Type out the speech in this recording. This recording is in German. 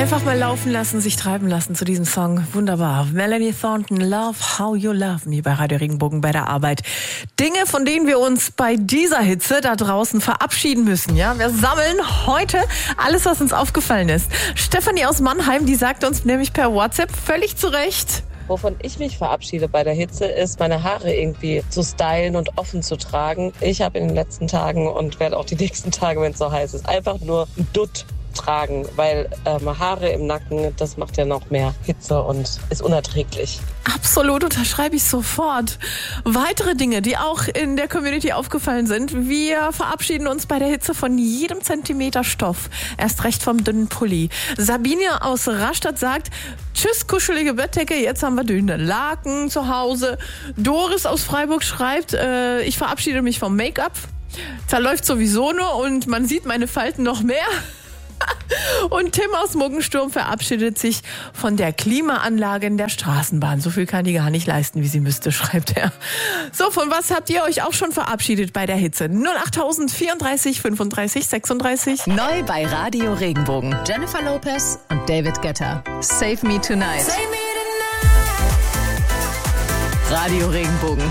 Einfach mal laufen lassen, sich treiben lassen zu diesem Song. Wunderbar. Melanie Thornton, Love How You Love Me bei Radio Regenbogen bei der Arbeit. Dinge, von denen wir uns bei dieser Hitze da draußen verabschieden müssen. Ja, wir sammeln heute alles, was uns aufgefallen ist. Stefanie aus Mannheim, die sagt uns nämlich per WhatsApp völlig zu Recht: Wovon ich mich verabschiede bei der Hitze, ist, meine Haare irgendwie zu stylen und offen zu tragen. Ich habe in den letzten Tagen und werde auch die nächsten Tage, wenn es so heiß ist, einfach nur ein Dutt tragen, weil Haare im Nacken, das macht ja noch mehr Hitze und ist unerträglich. Absolut, unterschreibe ich sofort. Weitere Dinge, die auch in der Community aufgefallen sind: Wir verabschieden uns bei der Hitze von jedem Zentimeter Stoff. Erst recht vom dünnen Pulli. Sabine aus Rastatt sagt: Tschüss, kuschelige Bettdecke, jetzt haben wir dünne Laken zu Hause. Doris aus Freiburg schreibt: Ich verabschiede mich vom Make-up. Zerläuft sowieso nur und man sieht meine Falten noch mehr. Und Tim aus Muggensturm verabschiedet sich von der Klimaanlage in der Straßenbahn. So viel kann die gar nicht leisten, wie sie müsste, schreibt er. So, von was habt ihr euch auch schon verabschiedet bei der Hitze? 08000 34 35 36. Neu bei Radio Regenbogen. Jennifer Lopez und David Guetta. Save Me Tonight. Save me Radio Regenbogen.